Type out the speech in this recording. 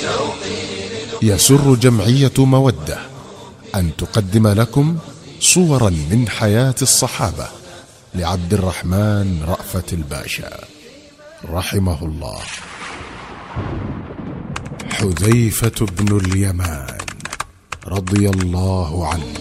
يسر جمعية مودة أن تقدم لكم صورا من حياة الصحابة لعبد الرحمن رأفت الباشا رحمه الله. حذيفة بن اليمان رضي الله عنه